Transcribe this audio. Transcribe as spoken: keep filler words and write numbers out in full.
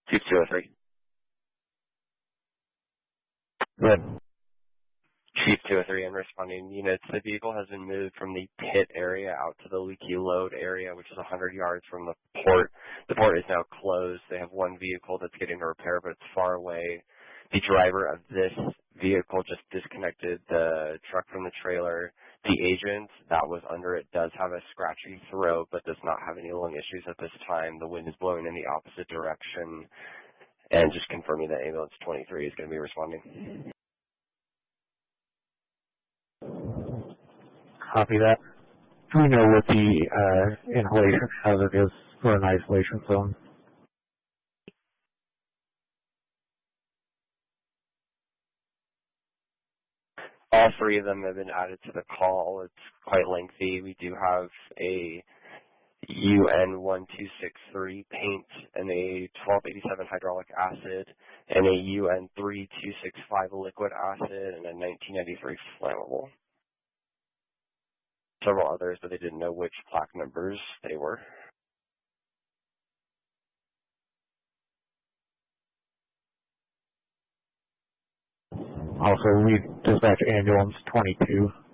Chief two oh three. Good. Chief two oh three and responding units. The vehicle has been moved from the pit area out to the leaky load area, which is one hundred yards from the port. The port is now closed. They have one vehicle that's getting a repair, but it's far away. The driver of this vehicle just disconnected the truck from the trailer. The agent that was under it does have a scratchy throat, but does not have any lung issues at this time. The wind is blowing in the opposite direction. And just confirming that ambulance twenty-three is going to be responding. Copy that. Do we know what the uh, inhalation hazard is for an isolation zone? All three of them have been added to the call. It's quite lengthy. We do have a U N one two six three paint and a twelve eighty-seven hydraulic acid and a U N three two six five liquid acid and a nineteen ninety-three flammable. Several others, but they didn't know which plaque numbers they were. Also, we dispatch ambulance twenty-two.